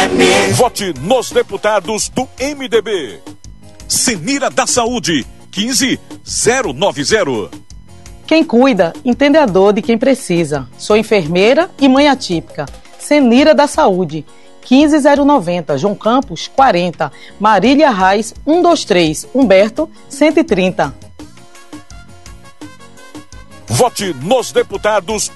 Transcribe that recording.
Vote nos deputados do MDB. Senira da Saúde, 15090. Quem cuida, entende a dor de quem precisa. Sou enfermeira e mãe atípica. Senira da Saúde, 15090. João Campos, 40. Marília Reis, 123. Humberto, 130. Vote nos deputados